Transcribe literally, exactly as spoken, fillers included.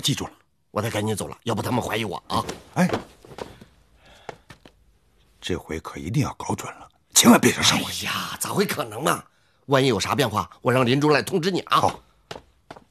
记住了， 我得赶紧走了，要不他们怀疑我啊！ 哎，这回可一定要搞准了，千万别惹上我！ 哎呀，咋会可能呢？万一有啥变化，我让林中来通知你啊！ 好。